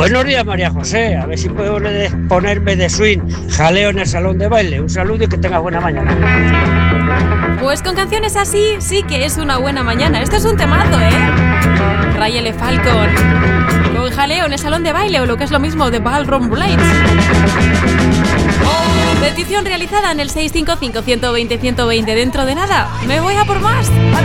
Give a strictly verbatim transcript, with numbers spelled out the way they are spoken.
Buenos días, María José. A ver si puedo ponerme de swing, jaleo en el salón de baile. Un saludo y que tenga buena mañana. Pues con canciones así, sí que es una buena mañana. Esto es un temazo, ¿eh? Rayele Falcon. Con jaleo en el salón de baile, o lo que es lo mismo, de Ballroom Blades. Petición realizada en el seis cinco cinco, uno dos cero, uno dos cero. Dentro de nada, me voy a por más.